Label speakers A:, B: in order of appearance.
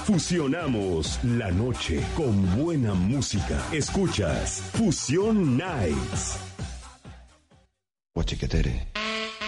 A: Fusionamos la noche con buena música. Escuchas Fusión Nights.
B: Guachiquetere.